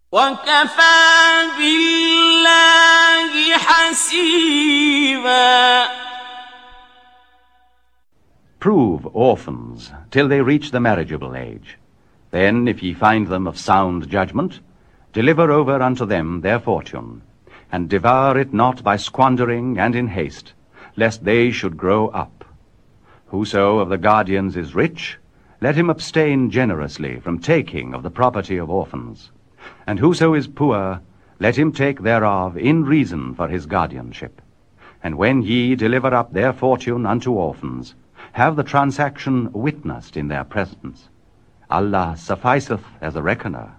وَكَفَى بِاللَّهِ حَسِيبًا. Prove orphans till they reach the marriageable age. Then, if ye find them of sound judgment, deliver over unto them their fortune, and devour it not by squandering and in haste, lest they should grow up. Whoso of the guardians is rich, let him abstain generously from taking of the property of orphans. And whoso is poor, let him take thereof in reason for his guardianship. And when ye deliver up their fortune unto orphans, have the transaction witnessed in their presence. Allah sufficeth as a reckoner.